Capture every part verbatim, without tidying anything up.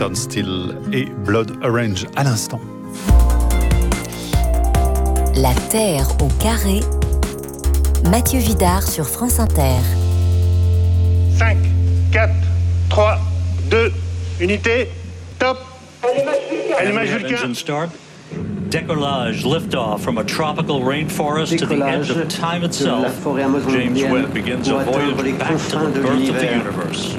Turnstile et Blood Orange à l'instant. La Terre au carré. Mathieu Vidard sur France Inter. cinq, quatre, trois, deux, unité, top. Allumage Vulcain. Décollage, lift-off from a tropical rainforest to the end of time itself. James Webb begins a voyage back to the birth of the universe.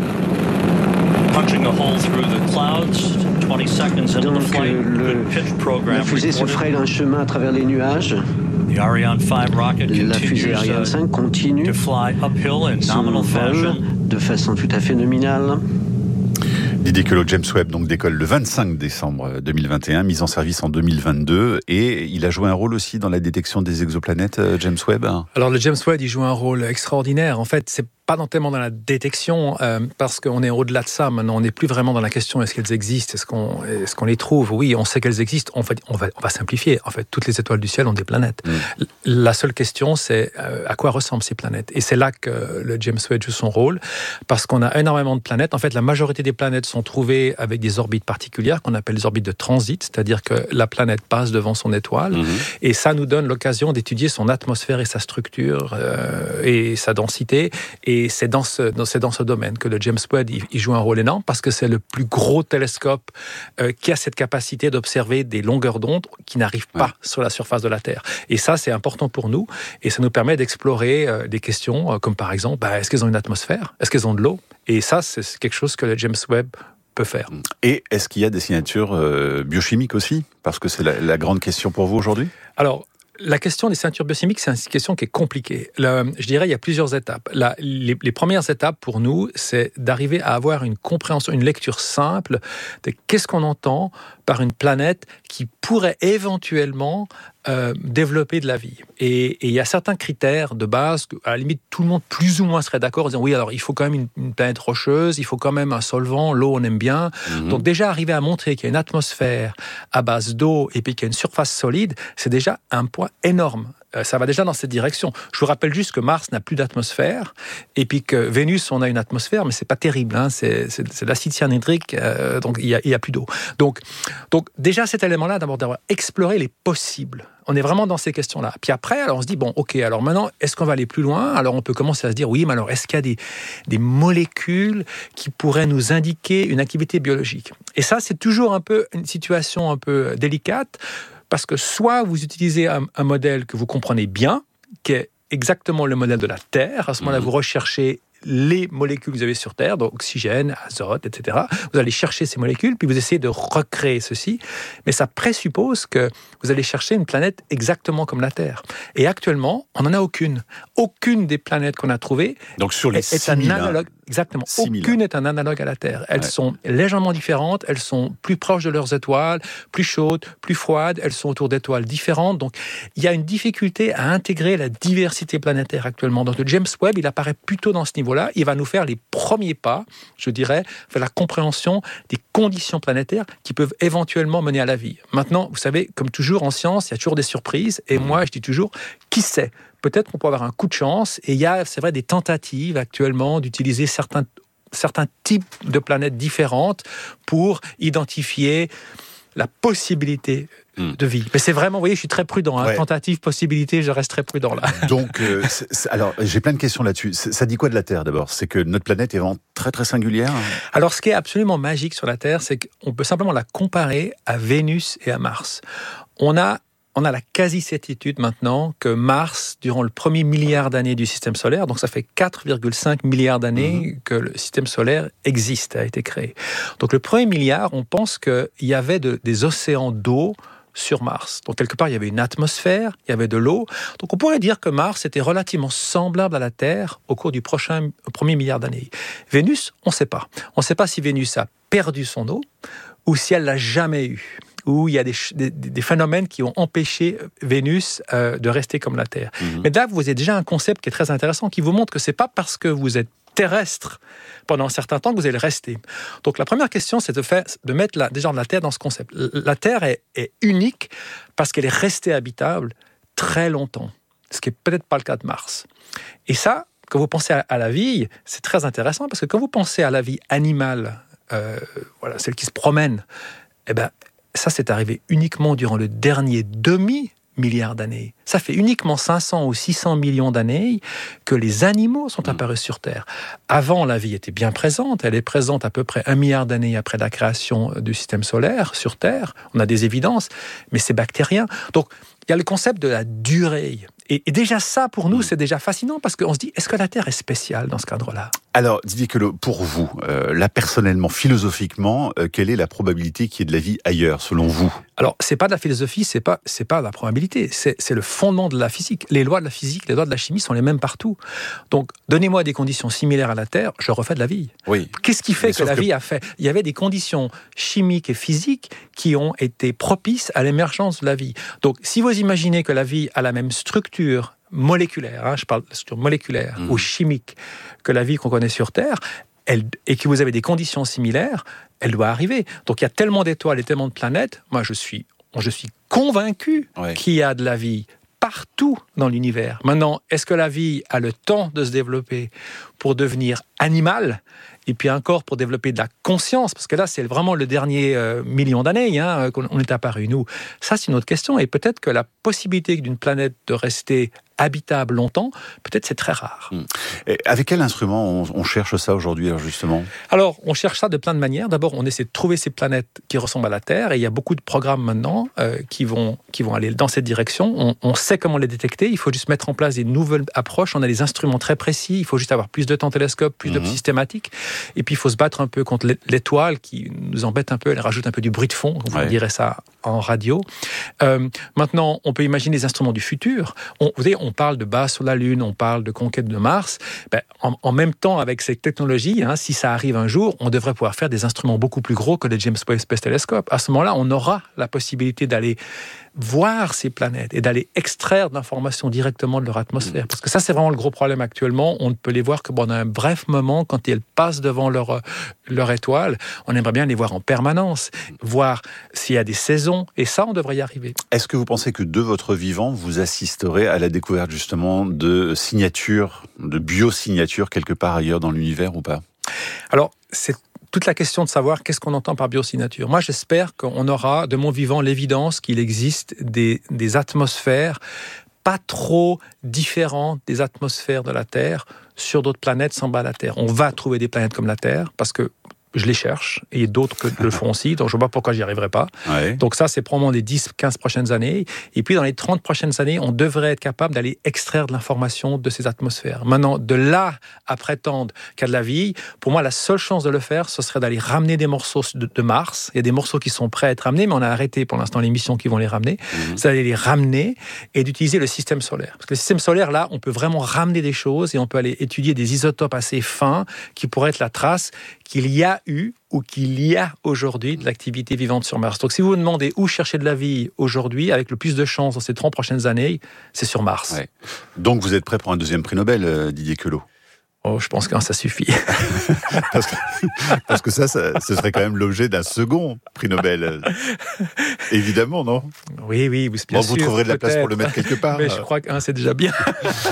Punching a hole through the clouds, twenty seconds into the flight, good pitch program. La fusée se fraye un chemin à travers les nuages. The Ariane five rocket La fusée Ariane cinq continue to fly uphill in nominal fashion. De façon tout à fait nominale. L'idée que le James Webb donc décolle le vingt-cinq décembre deux mille vingt et un, mise en service en deux mille vingt-deux, et il a joué un rôle aussi dans la détection des exoplanètes, James Webb. Alors le James Webb, il joue un rôle extraordinaire. En fait, c'est pas tellement dans la détection, euh, parce qu'on est au-delà de ça. Maintenant, on n'est plus vraiment dans la question est-ce qu'elles existent, est-ce qu'on, est-ce qu'on les trouve. Oui, on sait qu'elles existent. On va, on va, on va simplifier. En fait, toutes les étoiles du ciel ont des planètes. Mmh. La seule question, c'est euh, à quoi ressemblent ces planètes. Et c'est là que le James Webb joue son rôle, parce qu'on a énormément de planètes. En fait, la majorité des planètes sont trouvées avec des orbites particulières qu'on appelle des orbites de transit, c'est-à-dire que la planète passe devant son étoile, mmh. et ça nous donne l'occasion d'étudier son atmosphère et sa structure euh, et sa densité. Et c'est dans ce, dans, c'est dans ce domaine que le James Webb il, il joue un rôle énorme, parce que c'est le plus gros télescope euh, qui a cette capacité d'observer des longueurs d'onde qui n'arrivent pas ouais. sur la surface de la Terre. Et ça, c'est important pour nous, et ça nous permet d'explorer euh, des questions euh, comme par exemple, bah, est-ce qu'elles ont une atmosphère ? Est-ce qu'elles ont de l'eau ? Et ça, c'est quelque chose que le James Webb peut faire. Et est-ce qu'il y a des signatures euh, biochimiques aussi ? Parce que c'est la, la grande question pour vous aujourd'hui ? Alors, la question des ceintures biochimiques, c'est une question qui est compliquée. Le, je dirais, il y a plusieurs étapes. La, les, les premières étapes pour nous, c'est d'arriver à avoir une compréhension, une lecture simple de qu'est-ce qu'on entend par une planète qui pourrait éventuellement euh, développer de la vie. Et, et il y a certains critères de base que, à la limite, tout le monde plus ou moins serait d'accord en disant oui, alors il faut quand même une, une planète rocheuse, il faut quand même un solvant, l'eau on aime bien. Mm-hmm. Donc déjà arriver à montrer qu'il y a une atmosphère à base d'eau et puis qu'il y a une surface solide, c'est déjà un point énorme. Euh, ça va déjà dans cette direction. Je vous rappelle juste que Mars n'a plus d'atmosphère, et puis que Vénus, on a une atmosphère, mais c'est pas terrible, hein, c'est, c'est, c'est de l'acide cyanhydrique, euh, donc il y a, il y a plus d'eau. Donc, donc déjà cet élément-là, d'abord d'avoir exploré les possibles. On est vraiment dans ces questions-là. Puis après, alors on se dit, bon, ok, alors maintenant, est-ce qu'on va aller plus loin ? Alors on peut commencer à se dire, oui, mais alors est-ce qu'il y a des, des molécules qui pourraient nous indiquer une activité biologique ? Et ça, c'est toujours un peu une situation un peu délicate, parce que soit vous utilisez un, un modèle que vous comprenez bien, qui est exactement le modèle de la Terre. À ce moment-là, mmh. vous recherchez les molécules que vous avez sur Terre, donc oxygène, azote, et cetera. Vous allez chercher ces molécules, puis vous essayez de recréer ceci. Mais ça présuppose que vous allez chercher une planète exactement comme la Terre. Et actuellement, on n'en a aucune. Aucune des planètes qu'on a trouvées donc sur les est, est un analogue. Exactement. Aucune est un analogue à la Terre. Elles ouais. sont légèrement différentes, elles sont plus proches de leurs étoiles, plus chaudes, plus froides, elles sont autour d'étoiles différentes. Donc, il y a une difficulté à intégrer la diversité planétaire actuellement. Donc, le James Webb, il apparaît plutôt dans ce niveau-là. Il va nous faire les premiers pas, je dirais, vers la compréhension des conditions planétaires qui peuvent éventuellement mener à la vie. Maintenant, vous savez, comme toujours en science, il y a toujours des surprises. Et moi, je dis toujours, qui sait ? Peut-être qu'on peut avoir un coup de chance, et il y a, c'est vrai, des tentatives actuellement d'utiliser certains, certains types de planètes différentes pour identifier la possibilité mmh. de vie. Mais c'est vraiment, vous voyez, je suis très prudent. Hein, ouais. Tentative, possibilité, je reste très prudent là. Donc, euh, c'est, c'est, alors, j'ai plein de questions là-dessus. C'est, ça dit quoi de la Terre d'abord ? C'est que notre planète est vraiment très très singulière ? Alors, ce qui est absolument magique sur la Terre, c'est qu'on peut simplement la comparer à Vénus et à Mars. On a On a la quasi-certitude maintenant que Mars, durant le premier milliard d'années du système solaire, donc ça fait quatre virgule cinq milliards d'années mmh. que le système solaire existe, a été créé. Donc le premier milliard, on pense qu'il y avait de, des océans d'eau sur Mars. Donc quelque part, il y avait une atmosphère, il y avait de l'eau. Donc on pourrait dire que Mars était relativement semblable à la Terre au cours du prochain, premier milliard d'années. Vénus, on ne sait pas. On ne sait pas si Vénus a perdu son eau ou si elle l'a jamais eue, où il y a des, des, des phénomènes qui ont empêché Vénus euh, de rester comme la Terre. Mmh. Mais là, vous avez déjà un concept qui est très intéressant, qui vous montre que ce n'est pas parce que vous êtes terrestre pendant un certain temps que vous allez rester. Donc la première question, c'est de, faire, de mettre la, déjà la Terre dans ce concept. La Terre est, est unique parce qu'elle est restée habitable très longtemps, ce qui n'est peut-être pas le cas de Mars. Et ça, quand vous pensez à, à la vie, c'est très intéressant, parce que quand vous pensez à la vie animale euh, voilà, celle qui se promène, eh ben, ça c'est arrivé uniquement durant le dernier demi milliard d'années. Ça fait uniquement cinq cents ou six cents millions d'années que les animaux sont apparus sur Terre. Avant, la vie était bien présente. Elle est présente à peu près un milliard d'années après la création du système solaire sur Terre. On a des évidences, mais c'est bactérien. Donc, il y a le concept de la durée. Et, et déjà ça, pour nous, c'est déjà fascinant parce qu'on se dit, est-ce que la Terre est spéciale dans ce cadre-là ? Alors, Didier Queloz, pour vous, euh, là, personnellement, philosophiquement, euh, quelle est la probabilité qu'il y ait de la vie ailleurs, selon vous ? Alors, c'est pas de la philosophie, c'est pas, c'est pas la probabilité, c'est, c'est le fondement de la physique. Les lois de la physique, les lois de la chimie sont les mêmes partout. Donc, donnez-moi des conditions similaires à la Terre, je refais de la vie. Oui. Qu'est-ce qui fait Mais que la que... vie a fait ? Il y avait des conditions chimiques et physiques qui ont été propices à l'émergence de la vie. Donc, si vous imaginez que la vie a la même structure moléculaire, hein, je parle de structure moléculaire mmh. ou chimique que la vie qu'on connaît sur Terre, elle, et que vous avez des conditions similaires, elle doit arriver. Donc il y a tellement d'étoiles et tellement de planètes, moi je suis, je suis convaincu ouais. qu'il y a de la vie partout dans l'univers. Maintenant, est-ce que la vie a le temps de se développer pour devenir animale ? Et puis encore pour développer de la conscience, parce que là, c'est vraiment le dernier euh, million d'années hein, qu'on est apparu, nous. Ça, c'est une autre question. Et peut-être que la possibilité d'une planète de rester habitable longtemps, peut-être c'est très rare. Et avec quel instrument on, on cherche ça aujourd'hui, alors justement ? Alors, on cherche ça de plein de manières. D'abord, on essaie de trouver ces planètes qui ressemblent à la Terre, et il y a beaucoup de programmes maintenant euh, qui, vont, qui vont aller dans cette direction. On, on sait comment les détecter, il faut juste mettre en place des nouvelles approches. On a des instruments très précis, il faut juste avoir plus de temps télescope, plus mmh. de systématique. Et puis, il faut se battre un peu contre l'étoile qui nous embête un peu, elle rajoute un peu du bruit de fond, on ouais. dirait ça en radio. Euh, maintenant, on peut imaginer les instruments du futur. On, vous savez, on parle de base sur la Lune, on parle de conquête de Mars. Ben, en, en même temps, avec ces technologies, hein, si ça arrive un jour, on devrait pouvoir faire des instruments beaucoup plus gros que le James Webb Space Telescope. À ce moment-là, on aura la possibilité d'aller voir ces planètes et d'aller extraire de l'information directement de leur atmosphère. Parce que ça, c'est vraiment le gros problème actuellement. On ne peut les voir que pendant un bref moment, quand elles passent devant leur, leur étoile. On aimerait bien les voir en permanence, voir s'il y a des saisons, et ça, on devrait y arriver. Est-ce que vous pensez que de votre vivant, vous assisterez à la découverte justement de signatures, de biosignatures quelque part ailleurs dans l'univers ou pas ? Alors, c'est toute la question de savoir qu'est-ce qu'on entend par biosignature. Moi, j'espère qu'on aura, de mon vivant, l'évidence qu'il existe des, des atmosphères pas trop différentes des atmosphères de la Terre sur d'autres planètes sans bas la Terre. On va trouver des planètes comme la Terre, parce que je les cherche, et d'autres que le font aussi, donc je ne vois pas pourquoi j'y arriverai pas. Ouais. Donc ça, c'est probablement les dix quinze prochaines années. Et puis, dans les trente prochaines années, on devrait être capable d'aller extraire de l'information de ces atmosphères. Maintenant, de là à prétendre qu'il y a de la vie, pour moi, la seule chance de le faire, ce serait d'aller ramener des morceaux de, de Mars. Il y a des morceaux qui sont prêts à être ramenés, mais on a arrêté pour l'instant les missions qui vont les ramener. Mmh. C'est d'aller les ramener et d'utiliser le système solaire. Parce que le système solaire, là, on peut vraiment ramener des choses et on peut aller étudier des isotopes assez fins qui pourraient être la trace qu'il y a eu ou qu'il y a aujourd'hui de l'activité vivante sur Mars. Donc si vous vous demandez où chercher de la vie aujourd'hui, avec le plus de chances dans ces trente prochaines années, c'est sur Mars. Ouais. Donc vous êtes prêt pour un deuxième prix Nobel, Didier Queloz ? Oh, je pense que ça suffit. parce, que, parce que ça, ça, ce serait quand même l'objet d'un second prix Nobel. Évidemment, non ? Oui, oui, bien bon, sûr. Vous trouverez de la place pour le mettre quelque part. Mais je crois que hein, c'est déjà bien.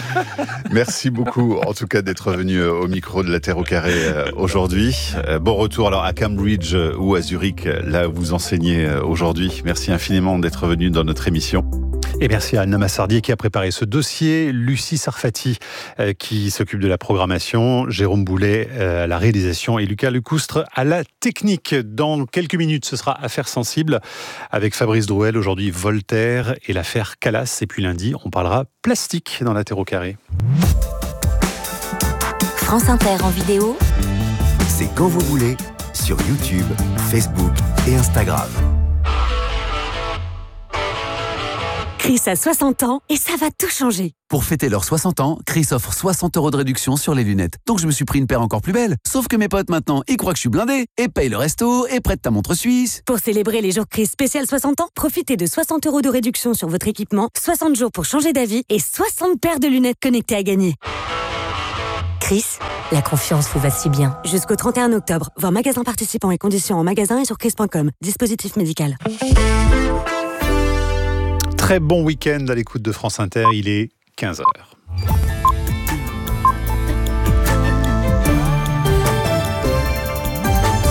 Merci beaucoup, en tout cas, d'être venu au micro de La Terre au Carré euh, aujourd'hui. Euh, bon retour alors à Cambridge euh, ou à Zurich, là où vous enseignez euh, aujourd'hui. Merci infiniment d'être venu dans notre émission. Et merci à Anna Massardier qui a préparé ce dossier, Lucie Sarfati euh, qui s'occupe de la programmation, Jérôme Boulet euh, à la réalisation et Lucas Lecoustre à la technique. Dans quelques minutes, ce sera Affaires sensibles avec Fabrice Drouel. Aujourd'hui, Voltaire et l'affaire Calas. Et puis lundi, on parlera plastique dans La Terre au Carré. France Inter en vidéo. C'est quand vous voulez sur YouTube, Facebook et Instagram. Chris a soixante ans et ça va tout changer. Pour fêter leurs soixante ans, Chris offre soixante euros de réduction sur les lunettes. Donc je me suis pris une paire encore plus belle. Sauf que mes potes maintenant, ils croient que je suis blindé et payent le resto et prêtent ta montre suisse. Pour célébrer les jours Chris spécial soixante ans, profitez de soixante euros de réduction sur votre équipement, soixante jours pour changer d'avis et soixante paires de lunettes connectées à gagner. Chris, la confiance vous va si bien. Jusqu'au trente et un octobre, voir magasin participants et conditions en magasin et sur chris point com. Dispositif médical. Très bon week-end à l'écoute de France Inter, il est quinze heures. Les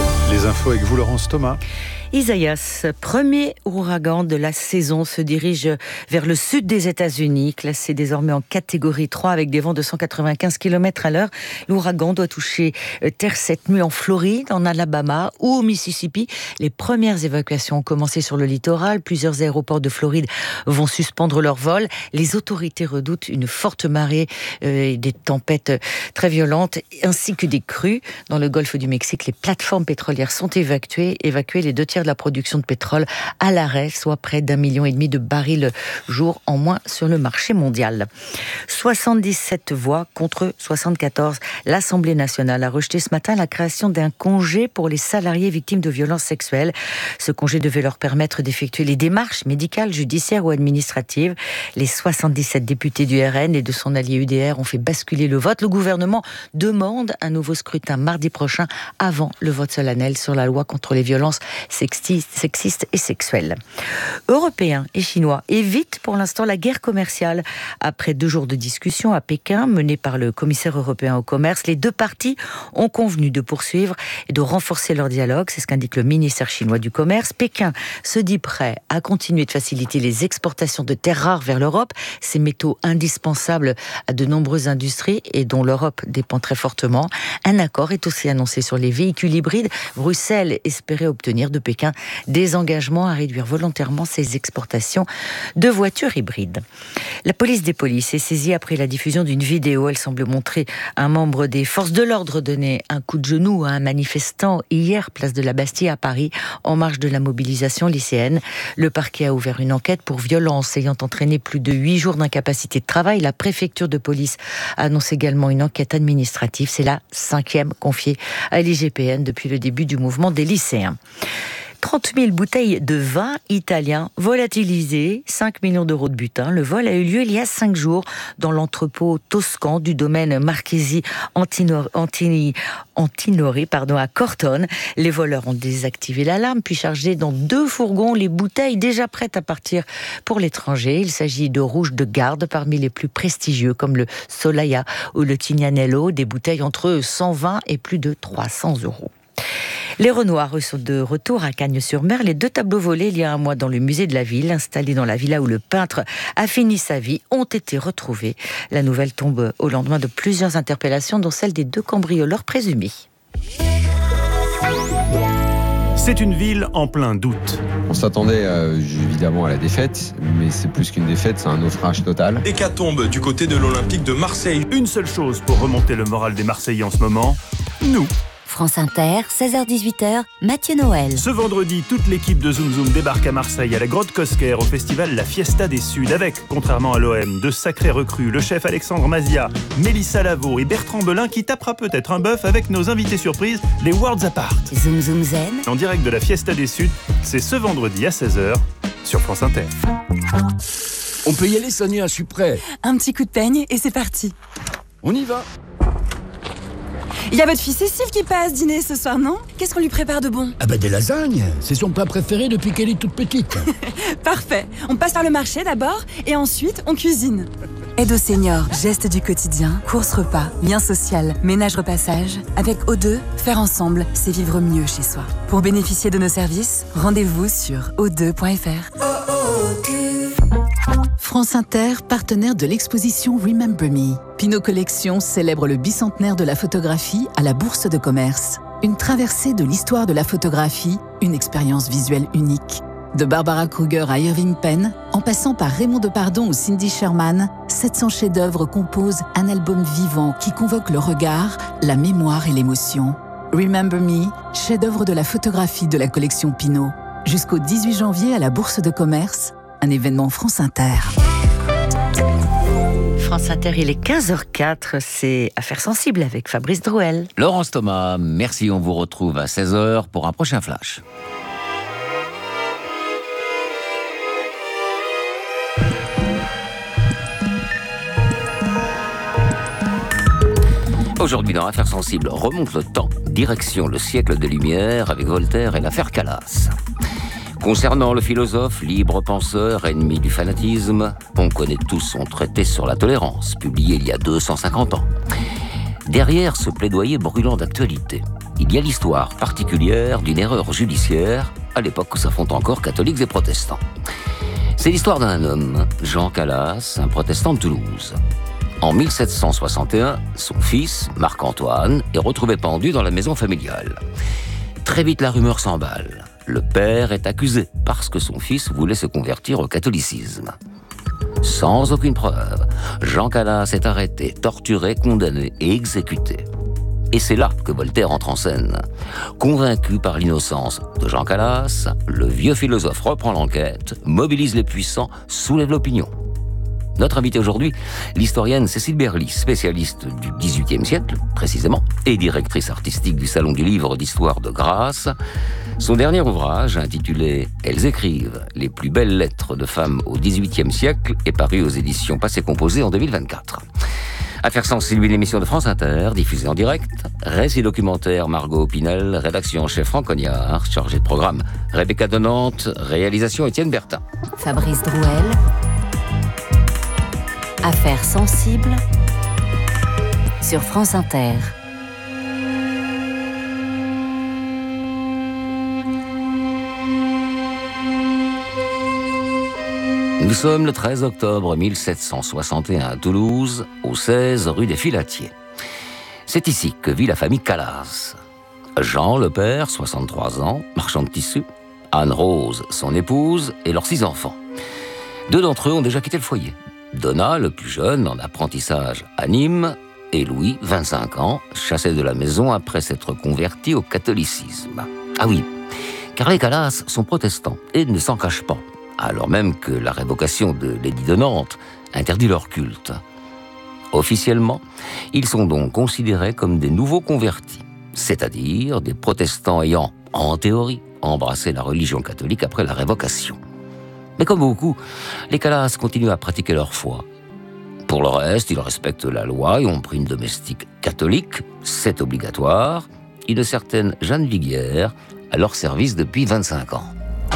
infos avec vous, Laurence Thomas. Isaias, premier ouragan de la saison, se dirige vers le sud des États-Unis, classé désormais en catégorie trois avec des vents de cent quatre-vingt-quinze kilomètres à l'heure. L'ouragan doit toucher terre cette nuit en Floride, en Alabama ou au Mississippi. Les premières évacuations ont commencé sur le littoral. Plusieurs aéroports de Floride vont suspendre leur vol. Les autorités redoutent une forte marée et des tempêtes très violentes, ainsi que des crues. Dans le golfe du Mexique, les plateformes pétrolières sont évacuées. évacuées les deux tiers de la production de pétrole à l'arrêt, soit près d'un million et demi de barils jour en moins sur le marché mondial. soixante-dix-sept voix contre soixante-quatorze. L'Assemblée nationale a rejeté ce matin la création d'un congé pour les salariés victimes de violences sexuelles. Ce congé devait leur permettre d'effectuer les démarches médicales, judiciaires ou administratives. Les soixante-dix-sept députés du R N et de son allié U D R ont fait basculer le vote. Le gouvernement demande un nouveau scrutin mardi prochain avant le vote solennel sur la loi contre les violences sexistes et sexuelles. Européens et Chinois évitent pour l'instant la guerre commerciale. Après deux jours de discussions à Pékin, menées par le commissaire européen au commerce, les deux parties ont convenu de poursuivre et de renforcer leur dialogue. C'est ce qu'indique le ministère chinois du commerce. Pékin se dit prêt à continuer de faciliter les exportations de terres rares vers l'Europe, ces métaux indispensables à de nombreuses industries et dont l'Europe dépend très fortement. Un accord est aussi annoncé sur les véhicules hybrides. Bruxelles espérait obtenir de Pékin des engagements à réduire volontairement ses exportations de voitures hybrides. La police des polices est saisie après la diffusion d'une vidéo. Elle semble montrer un membre des forces de l'ordre donner un coup de genou à un manifestant hier, place de la Bastille à Paris, en marge de la mobilisation lycéenne. Le parquet a ouvert une enquête pour violence ayant entraîné plus de huit jours d'incapacité de travail. La préfecture de police annonce également une enquête administrative. C'est la cinquième confiée à l'I G P N depuis le début du mouvement des lycéens. trente mille bouteilles de vin italien volatilisées, cinq millions d'euros de butin. Le vol a eu lieu il y a cinq jours dans l'entrepôt toscan du domaine Marchesi Antinori, Antini, Antinori pardon, à Cortone. Les voleurs ont désactivé l'alarme puis chargé dans deux fourgons les bouteilles déjà prêtes à partir pour l'étranger. Il s'agit de rouges de garde parmi les plus prestigieux comme le Solaia ou le Tignanello, des bouteilles entre cent vingt et plus de trois cents euros. Les Renoirs sont de retour à Cagnes-sur-Mer. Les deux tableaux volés il y a un mois dans le musée de la ville, installés dans la villa où le peintre a fini sa vie, ont été retrouvés. La nouvelle tombe au lendemain de plusieurs interpellations, dont celle des deux cambrioleurs présumés. C'est une ville en plein doute. On s'attendait euh, évidemment à la défaite, mais c'est plus qu'une défaite, c'est un naufrage total. Hécatombe du côté de l'Olympique de Marseille. Une seule chose pour remonter le moral des Marseillais en ce moment, nous. France Inter, seize heures dix-huit heures, Mathieu Noël. Ce vendredi, toute l'équipe de Zoom Zoom débarque à Marseille, à la Grotte Cosquer, au festival La Fiesta des Suds, avec, contrairement à l'O M, de sacrés recrues, le chef Alexandre Mazia, Mélissa Lavo et Bertrand Belin, qui tapera peut-être un bœuf avec nos invités surprises, les Worlds Apart. Zoom Zoom Zen. En direct de la Fiesta des Suds, c'est ce vendredi à seize heures, sur France Inter. On peut y aller, Sonia, je suis prêt. Un petit coup de peigne et c'est parti. On y va. Il y a votre fille Cécile qui passe dîner ce soir, non? Qu'est-ce qu'on lui prépare de bon? Ah bah des lasagnes. C'est son plat préféré depuis qu'elle est toute petite. Parfait. On passe par le marché d'abord et ensuite on cuisine. Aide aux seniors, gestes du quotidien, courses repas, lien social, ménage repassage. Avec O deux, faire ensemble, c'est vivre mieux chez soi. Pour bénéficier de nos services, rendez-vous sur o deux point f r. France Inter, partenaire de l'exposition Remember Me. Pinot Collection célèbre le bicentenaire de la photographie à la Bourse de Commerce. Une traversée de l'histoire de la photographie, une expérience visuelle unique. De Barbara Kruger à Irving Penn, en passant par Raymond Depardon ou Cindy Sherman, sept cents chefs-d'œuvre composent un album vivant qui convoque le regard, la mémoire et l'émotion. Remember Me, chef-d'œuvre de la photographie de la collection Pinot. Jusqu'au dix-huit janvier à la Bourse de Commerce, un événement France Inter. France Inter, il est quinze heures quatre, c'est Affaires sensibles avec Fabrice Drouel. Laurence Thomas, merci, on vous retrouve à seize heures pour un prochain flash. Aujourd'hui, dans Affaires sensibles, remonte le temps, direction le siècle des Lumières avec Voltaire et l'affaire Calas. Concernant le philosophe, libre penseur, ennemi du fanatisme, on connaît tous son traité sur la tolérance, publié il y a deux cent cinquante ans. Derrière ce plaidoyer brûlant d'actualité, il y a l'histoire particulière d'une erreur judiciaire à l'époque où s'affrontent encore catholiques et protestants. C'est l'histoire d'un homme, Jean Calas, un protestant de Toulouse. En mille sept cent soixante et un, son fils, Marc-Antoine, est retrouvé pendu dans la maison familiale. Très vite, la rumeur s'emballe. Le père est accusé parce que son fils voulait se convertir au catholicisme. Sans aucune preuve, Jean Calas est arrêté, torturé, condamné et exécuté. Et c'est là que Voltaire entre en scène. Convaincu par l'innocence de Jean Calas, le vieux philosophe reprend l'enquête, mobilise les puissants, soulève l'opinion. Notre invitée aujourd'hui, l'historienne Cécile Berly, spécialiste du dix-huitième siècle, précisément, et directrice artistique du Salon du Livre d'Histoire de Grasse. Son dernier ouvrage, intitulé « Elles écrivent les plus belles lettres de femmes au dix-huitième siècle » est paru aux éditions Passé Composé en deux mille vingt-quatre. Affaires sensibles, une émission de France Inter, diffusée en direct. Récit documentaire, Margot Pinel. Rédaction en chef, Franck Cognard. Chargé de programme, Rebecca de Nantes. Réalisation, Étienne Bertin. Fabrice Drouel. Affaires sensibles sur France Inter. Nous sommes le treize octobre mille sept cent soixante et un à Toulouse, au seize rue des Filatiers. C'est ici que vit la famille Calas. Jean, le père, soixante-trois ans, marchand de tissus. Anne-Rose, son épouse, et leurs six enfants. Deux d'entre eux ont déjà quitté le foyer. Donna, le plus jeune, en apprentissage à Nîmes, et Louis, vingt-cinq ans, chassé de la maison après s'être converti au catholicisme. Ah oui, car les Calas sont protestants et ne s'en cachent pas, alors même que la révocation de l'édit de Nantes interdit leur culte. Officiellement, ils sont donc considérés comme des nouveaux convertis, c'est-à-dire des protestants ayant, en théorie, embrassé la religion catholique après la révocation. Mais comme beaucoup, les Calas continuent à pratiquer leur foi. Pour le reste, ils respectent la loi et ont pris une domestique catholique, c'est obligatoire, une certaine Jeanne Viguière, à leur service depuis vingt-cinq ans.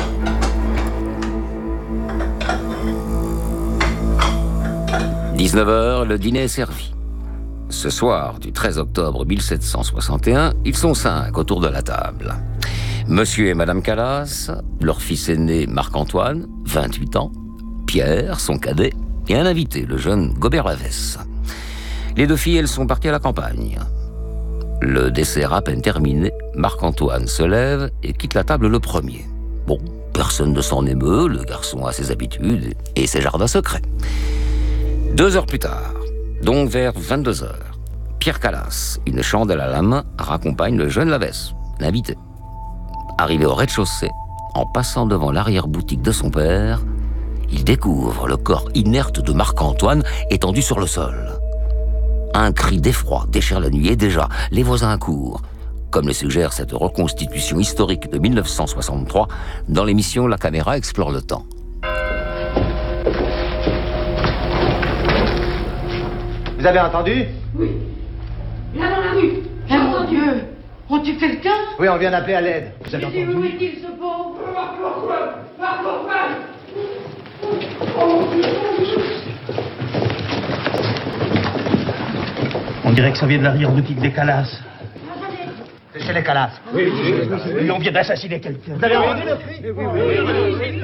dix-neuf heures, le dîner est servi. Ce soir du treize octobre mille sept cent soixante et un, ils sont cinq autour de la table. Monsieur et Madame Calas, leur fils aîné Marc-Antoine, vingt-huit ans, Pierre, son cadet, et un invité, le jeune Gobert Lavesse. Les deux filles, elles sont parties à la campagne. Le dessert à peine terminé, Marc-Antoine se lève et quitte la table le premier. Bon, personne ne s'en émeut, le garçon a ses habitudes et ses jardins secrets. Deux heures plus tard, donc vers vingt-deux heures, Pierre Calas, une chandelle à la main, raccompagne le jeune Lavesse, l'invité. Arrivé au rez-de-chaussée, en passant devant l'arrière-boutique de son père, il découvre le corps inerte de Marc-Antoine étendu sur le sol. Un cri d'effroi déchire la nuit et déjà, les voisins courent, comme le suggère cette reconstitution historique de mille neuf cent soixante-trois dans l'émission La caméra explore le temps. Vous avez entendu? Oui. Là dans la rue. J'ai entendu. On tue quelqu'un? Oui, on vient d'appeler à l'aide. Vous avez entendu? Où est-il, ce pauvre? Marc-Antoine! Marc-Antoine! On dirait que ça vient de l'arrière-boutique des Calas. C'est chez les Calas. Oui, oui, oui, oui. On vient d'assassiner quelqu'un. Vous avez entendu le cri? Oui, oui, oui.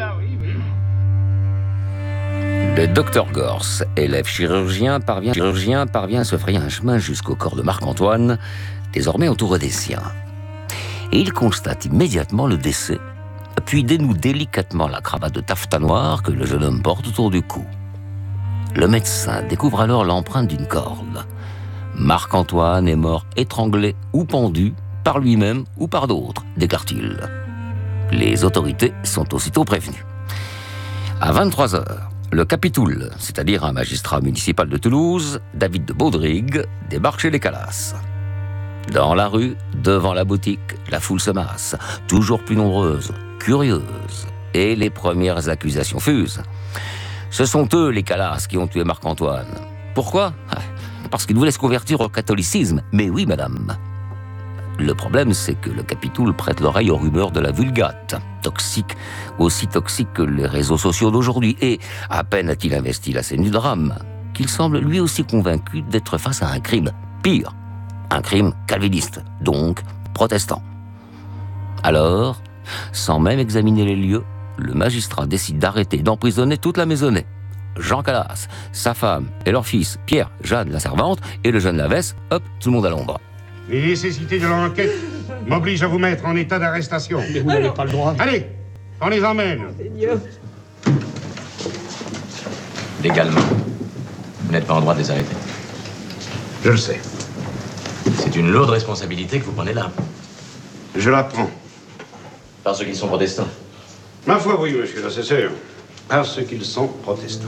Le docteur Gors, élève chirurgien, parvient, chirurgien, parvient à se frayer un chemin jusqu'au corps de Marc-Antoine, désormais entouré des siens. Et il constate immédiatement le décès, puis dénoue délicatement la cravate de taffetas noir que le jeune homme porte autour du cou. Le médecin découvre alors l'empreinte d'une corde. Marc-Antoine est mort étranglé ou pendu, par lui-même ou par d'autres, déclare-t-il. Les autorités sont aussitôt prévenues. À vingt-trois heures, le capitoul, c'est-à-dire un magistrat municipal de Toulouse, David de Baudrigue, débarque chez les Calas. Dans la rue, devant la boutique, la foule se masse, toujours plus nombreuse, curieuse, et les premières accusations fusent. Ce sont eux, les Calas, qui ont tué Marc-Antoine. Pourquoi? Parce qu'ils voulaient se convertir au catholicisme. Mais oui, madame. Le problème, c'est que le capitoul prête l'oreille aux rumeurs de la vulgate, toxique, aussi toxique que les réseaux sociaux d'aujourd'hui. Et à peine a-t-il investi la scène du drame, qu'il semble lui aussi convaincu d'être face à un crime. Pire, un crime calviniste, donc protestants. Alors, sans même examiner les lieux, le magistrat décide d'arrêter et d'emprisonner toute la maisonnée. Jean Calas, sa femme et leur fils, Pierre, Jeanne, la servante, et le jeune Lavesse, hop, tout le monde à l'ombre. Les nécessités de l'enquête m'obligent à vous mettre en état d'arrestation. Mais vous n'avez pas le droit. Allez, on les emmène. Légalement, vous n'êtes pas en droit de les arrêter. Je le sais. C'est une lourde responsabilité que vous prenez là. Je la prends. Parce qu'ils sont protestants. Ma foi, oui, monsieur l'assesseur. Parce qu'ils sont protestants.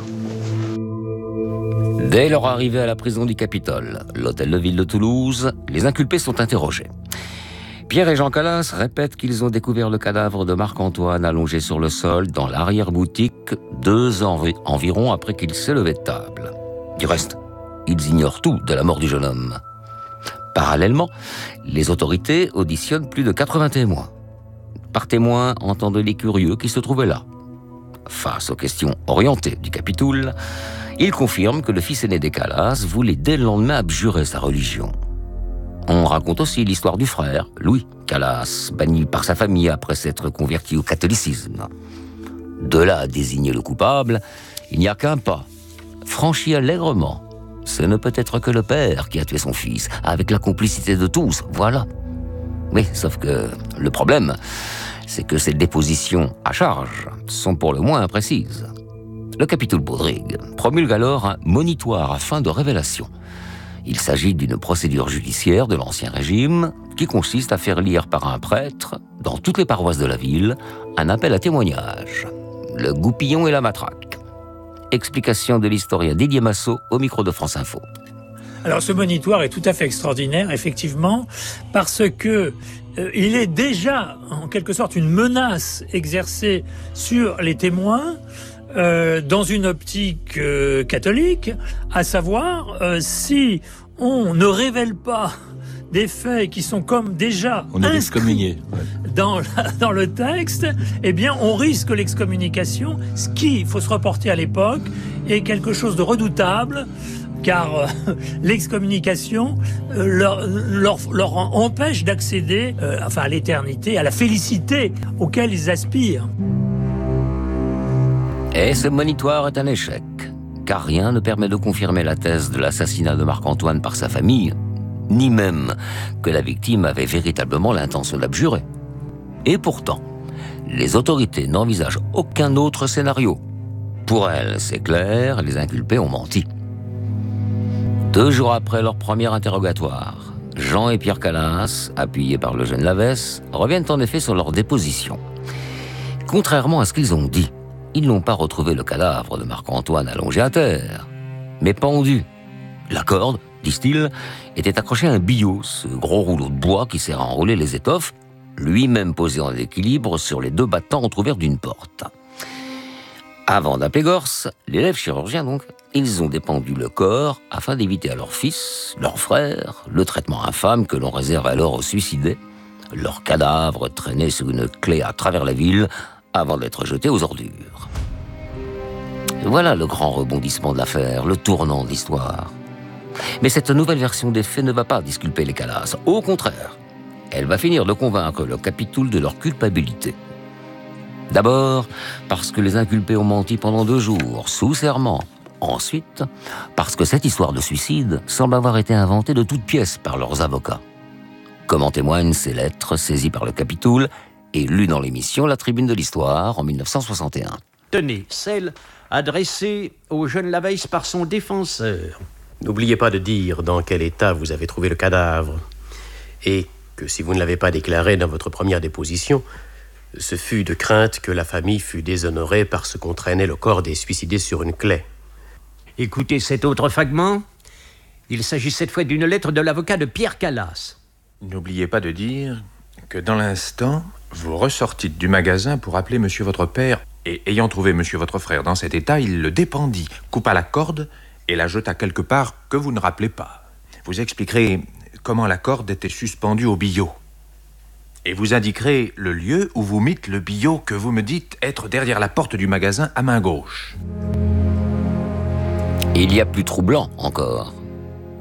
Dès leur arrivée à la prison du Capitole, l'hôtel de ville de Toulouse, les inculpés sont interrogés. Pierre et Jean Calas répètent qu'ils ont découvert le cadavre de Marc-Antoine allongé sur le sol dans l'arrière-boutique deux ans environ après qu'il s'est levé de table. Du reste, ils ignorent tout de la mort du jeune homme. Parallèlement, les autorités auditionnent plus de quatre-vingts témoins. Par témoins, entendent les curieux qui se trouvaient là. Face aux questions orientées du Capitoul, il confirme que le fils aîné des Calas voulait dès le lendemain abjurer sa religion. On raconte aussi l'histoire du frère, Louis Calas, banni par sa famille après s'être converti au catholicisme. De là à désigner le coupable, il n'y a qu'un pas, franchi allègrement. Ce ne peut être que le père qui a tué son fils, avec la complicité de tous, voilà. Oui, sauf que le problème, c'est que ces dépositions à charge sont pour le moins imprécises. Le Capitoul Baudrigue promulgue alors un monitoire à fin de révélation. Il s'agit d'une procédure judiciaire de l'Ancien Régime qui consiste à faire lire par un prêtre, dans toutes les paroisses de la ville, un appel à témoignage. Le goupillon et la matraque. Explication de l'historien Didier Massot au micro de France Info. Alors ce monitoire est tout à fait extraordinaire, effectivement, parce que euh, il est déjà, en quelque sorte, une menace exercée sur les témoins euh, dans une optique euh, catholique, à savoir euh, si on ne révèle pas des faits qui sont comme déjà on est excommunié dans, dans le texte, eh bien on risque l'excommunication, ce qui, il faut se reporter à l'époque, est quelque chose de redoutable, car euh, l'excommunication euh, leur, leur, leur empêche d'accéder euh, enfin, à l'éternité, à la félicité auquel ils aspirent. Et ce monitoire est un échec, car rien ne permet de confirmer la thèse de l'assassinat de Marc-Antoine par sa famille, ni même que la victime avait véritablement l'intention d'abjurer. Et pourtant, les autorités n'envisagent aucun autre scénario. Pour elles, c'est clair, les inculpés ont menti. Deux jours après leur premier interrogatoire, Jean et Pierre Calas, appuyés par le jeune Lavesse, reviennent en effet sur leur déposition. Contrairement à ce qu'ils ont dit, ils n'ont pas retrouvé le cadavre de Marc-Antoine allongé à terre, mais pendu. La corde, disent-ils, était accrochée à un billot, ce gros rouleau de bois qui sert à enrouler les étoffes, lui-même posé en équilibre sur les deux battants entrouverts d'une porte. Avant d'appeler Gorce, l'élève chirurgien donc, ils ont dépendu le corps afin d'éviter à leur fils, leur frère, le traitement infâme que l'on réserve alors aux suicidés, leur cadavre traîné sur une clé à travers la ville avant d'être jeté aux ordures. Et voilà le grand rebondissement de l'affaire, le tournant de l'histoire. Mais cette nouvelle version des faits ne va pas disculper les Calas. Au contraire, elle va finir de convaincre le Capitoul de leur culpabilité. D'abord, parce que les inculpés ont menti pendant deux jours, sous serment. Ensuite, parce que cette histoire de suicide semble avoir été inventée de toutes pièces par leurs avocats. Comme en témoignent ces lettres saisies par le Capitoul et lues dans l'émission La Tribune de l'Histoire en dix-neuf cent soixante et un. Tenez, celle adressée au jeune Lavesse par son défenseur. N'oubliez pas de dire dans quel état vous avez trouvé le cadavre. Et que si vous ne l'avez pas déclaré dans votre première déposition, ce fut de crainte que la famille fût déshonorée parce qu'on traînait le corps des suicidés sur une clé. Écoutez cet autre fragment. Il s'agit cette fois d'une lettre de l'avocat de Pierre Calas. N'oubliez pas de dire que dans l'instant, vous ressortîtes du magasin pour appeler monsieur votre père, et ayant trouvé monsieur votre frère dans cet état, il le dépendit, coupa la corde et la jeta quelque part que vous ne rappelez pas. Vous expliquerez comment la corde était suspendue au billot. Et vous indiquerez le lieu où vous mîtes le billot que vous me dites être derrière la porte du magasin à main gauche. Il y a plus troublant encore.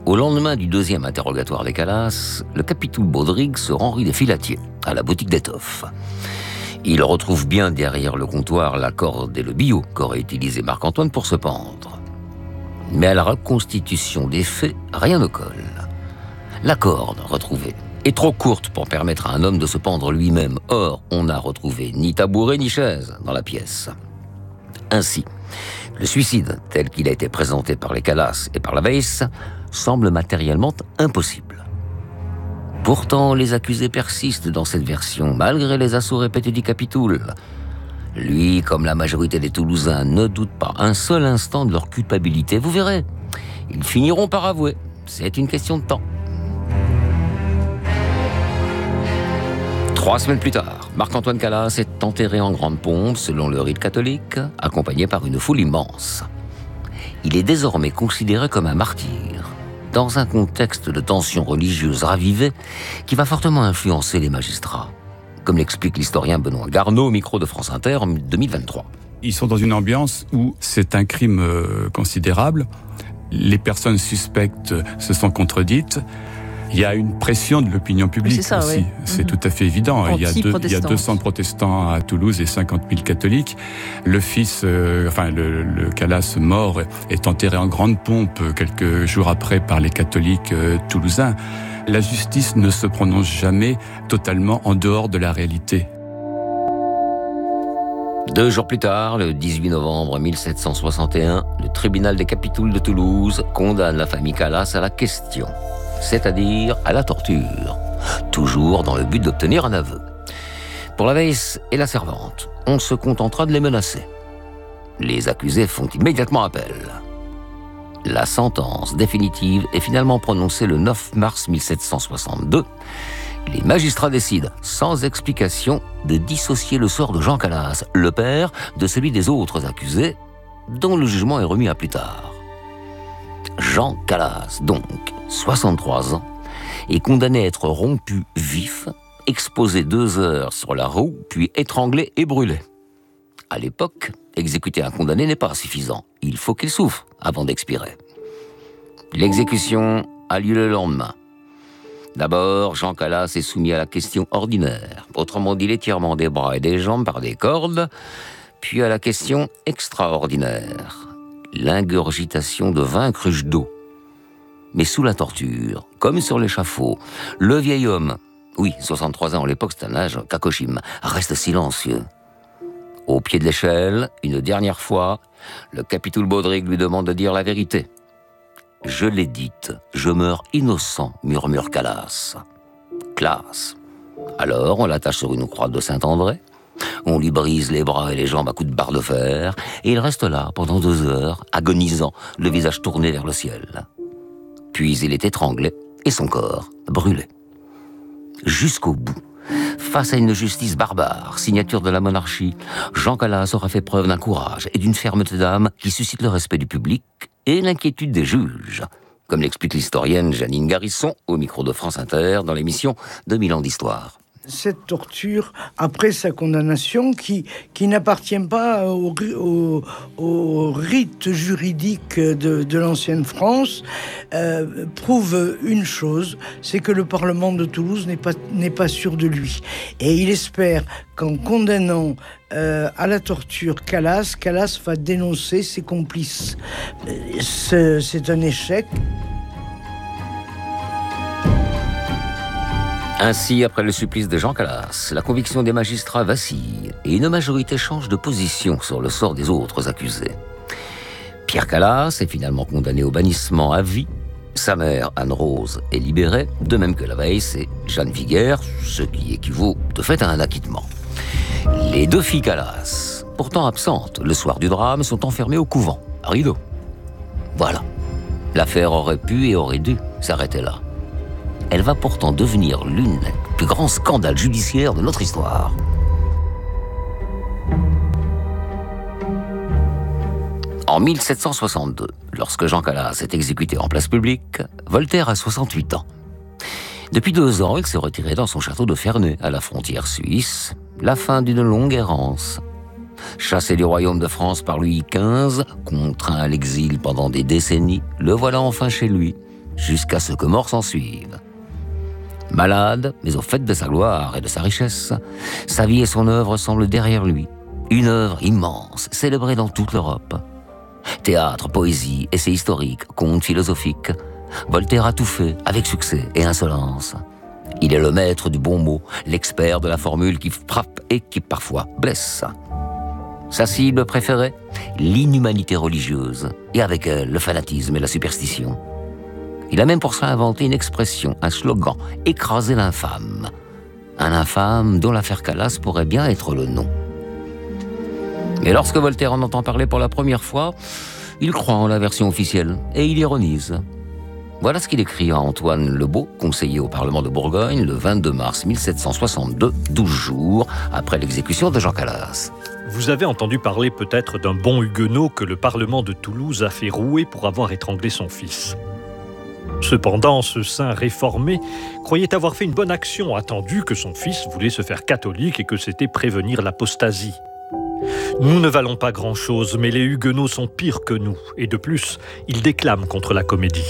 Au lendemain du deuxième interrogatoire des Calas, le capitaine Baudrigue se rend rue des Filatiers, à la boutique d'étoffes. Il retrouve bien derrière le comptoir la corde et le billot qu'aurait utilisé Marc-Antoine pour se pendre. Mais à la reconstitution des faits, rien ne colle. La corde retrouvée est trop courte pour permettre à un homme de se pendre lui-même. Or, on n'a retrouvé ni tabouret ni chaise dans la pièce. Ainsi, le suicide, tel qu'il a été présenté par les Calas et par la Weiss, semble matériellement impossible. Pourtant, les accusés persistent dans cette version, malgré les assauts répétés du Capitoul. Lui, comme la majorité des Toulousains, ne doute pas un seul instant de leur culpabilité. Vous verrez, ils finiront par avouer. C'est une question de temps. Trois semaines plus tard, Marc-Antoine Calas est enterré en grande pompe, selon le rite catholique, accompagné par une foule immense. Il est désormais considéré comme un martyr, dans un contexte de tensions religieuses ravivées qui va fortement influencer les magistrats, comme l'explique l'historien Benoît Garneau au micro de France Inter en deux mille vingt-trois. Ils sont dans une ambiance où c'est un crime euh, considérable. Les personnes suspectes se sont contredites. Il y a une pression de l'opinion publique c'est ça, aussi. Oui. C'est mmh. tout à fait évident. Il y, a deux, il y a deux cents protestants à Toulouse et cinquante mille catholiques. Le fils, euh, enfin le, le Calas mort, est enterré en grande pompe quelques jours après par les catholiques euh, toulousains. La justice ne se prononce jamais totalement en dehors de la réalité. Deux jours plus tard, le dix-huit novembre mille sept cent soixante et un, le tribunal des Capitouls de Toulouse condamne la famille Calas à la question, c'est-à-dire à la torture, toujours dans le but d'obtenir un aveu. Pour la Weiss et la servante, on se contentera de les menacer. Les accusés font immédiatement appel. La sentence définitive est finalement prononcée le neuf mars mille sept cent soixante-deux. Les magistrats décident, sans explication, de dissocier le sort de Jean Calas, le père, de celui des autres accusés, dont le jugement est remis à plus tard. Jean Calas, donc, soixante-trois ans, est condamné à être rompu vif, exposé deux heures sur la roue, puis étranglé et brûlé. À l'époque, exécuter un condamné n'est pas suffisant. Il faut qu'il souffre avant d'expirer. L'exécution a lieu le lendemain. D'abord, Jean Calas est soumis à la question ordinaire, autrement dit l'étirement des bras et des jambes par des cordes, puis à la question extraordinaire, l'ingurgitation de vingt cruches d'eau. Mais sous la torture, comme sur l'échafaud, le vieil homme, oui, soixante-trois ans à l'époque, c'est un âge cacochime, reste silencieux. Au pied de l'échelle, une dernière fois, le capitaine Baudrigue lui demande de dire la vérité. « Je l'ai dite, je meurs innocent », murmure Calas. Classe. Alors, on l'attache sur une croix de Saint-André, on lui brise les bras et les jambes à coups de barre de fer, et il reste là pendant deux heures, agonisant, le visage tourné vers le ciel. Puis il est étranglé, et son corps brûlé. Jusqu'au bout. Face à une justice barbare, signature de la monarchie, Jean Calas aura fait preuve d'un courage et d'une fermeté d'âme qui suscite le respect du public et l'inquiétude des juges, comme l'explique l'historienne Janine Garisson au micro de France Inter dans l'émission deux mille ans d'histoire. Cette torture, après sa condamnation, qui, qui n'appartient pas au, au, au rite juridique de, de l'ancienne France, euh, prouve une chose, c'est que le Parlement de Toulouse n'est pas, n'est pas sûr de lui. Et il espère qu'en condamnant euh, à la torture Calas, Calas va dénoncer ses complices. C'est, c'est un échec. Ainsi, après le supplice de Jean Calas, la conviction des magistrats vacille et une majorité change de position sur le sort des autres accusés. Pierre Calas est finalement condamné au bannissement à vie. Sa mère, Anne-Rose, est libérée, de même que la Weiss et Jeanne Viguer, ce qui équivaut de fait à un acquittement. Les deux filles Calas, pourtant absentes le soir du drame, sont enfermées au couvent, à rideau. Voilà. L'affaire aurait pu et aurait dû s'arrêter là. Elle va pourtant devenir l'une des plus grands scandales judiciaires de notre histoire. En mille sept cent soixante-deux, lorsque Jean Calas est exécuté en place publique, Voltaire a soixante-huit ans. Depuis deux ans, il s'est retiré dans son château de Ferney, à la frontière suisse, la fin d'une longue errance. Chassé du royaume de France par Louis quinze, contraint à l'exil pendant des décennies, le voilà enfin chez lui, jusqu'à ce que mort s'en suive. Malade, mais au fait de sa gloire et de sa richesse, sa vie et son œuvre semblent derrière lui. Une œuvre immense, célébrée dans toute l'Europe. Théâtre, poésie, essais historiques, contes philosophiques, Voltaire a tout fait avec succès et insolence. Il est le maître du bon mot, l'expert de la formule qui frappe et qui parfois blesse. Sa cible préférée, l'inhumanité religieuse, et avec elle le fanatisme et la superstition. Il a même pour cela inventé une expression, un slogan, « écraser l'infâme ». Un infâme dont l'affaire Calas pourrait bien être le nom. Mais lorsque Voltaire en entend parler pour la première fois, il croit en la version officielle et il ironise. Voilà ce qu'il écrit à Antoine Lebeau, conseiller au Parlement de Bourgogne, le vingt-deux mars mille sept cent soixante-deux, douze jours après l'exécution de Jean Calas. Vous avez entendu parler peut-être d'un bon huguenot que le Parlement de Toulouse a fait rouer pour avoir étranglé son fils. Cependant, ce saint réformé croyait avoir fait une bonne action, attendu que son fils voulait se faire catholique et que c'était prévenir l'apostasie. Nous ne valons pas grand-chose, mais les huguenots sont pires que nous, et de plus, ils déclament contre la comédie.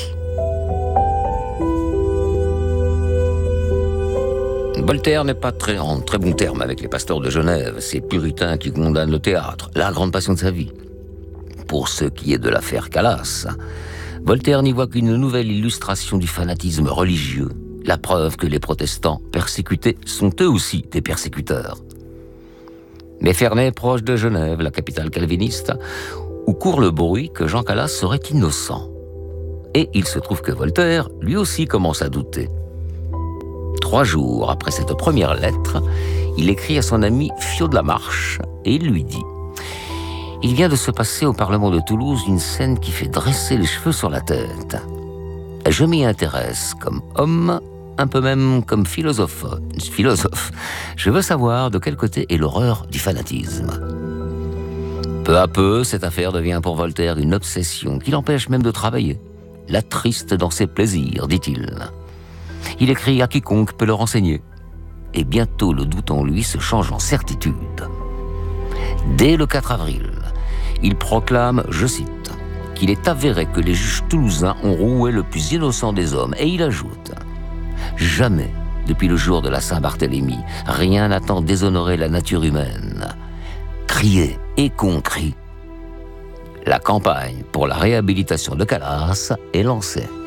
Voltaire n'est pas très, en très bon terme avec les pasteurs de Genève, ces puritains qui condamnent le théâtre, la grande passion de sa vie. Pour ce qui est de l'affaire Calas, Voltaire n'y voit qu'une nouvelle illustration du fanatisme religieux, la preuve que les protestants persécutés sont eux aussi des persécuteurs. Mais Ferney, proche de Genève, la capitale calviniste, où court le bruit que Jean Calas serait innocent. Et il se trouve que Voltaire, lui aussi, commence à douter. Trois jours après cette première lettre, il écrit à son ami Fiot de la Marche et il lui dit « Il vient de se passer au Parlement de Toulouse une scène qui fait dresser les cheveux sur la tête. Je m'y intéresse comme homme, un peu même comme philosophe. philosophe. Je veux savoir de quel côté est l'horreur du fanatisme. » Peu à peu, cette affaire devient pour Voltaire une obsession qui l'empêche même de travailler. L'attriste dans ses plaisirs, dit-il. Il écrit à quiconque peut le renseigner. Et bientôt le doute en lui se change en certitude. Dès le quatre avril, il proclame, je cite, qu'il est avéré que les juges toulousains ont roué le plus innocent des hommes. Et il ajoute, jamais, depuis le jour de la Saint-Barthélemy, rien n'a tant déshonoré la nature humaine. Criez et qu'on crie. La campagne pour la réhabilitation de Calas est lancée.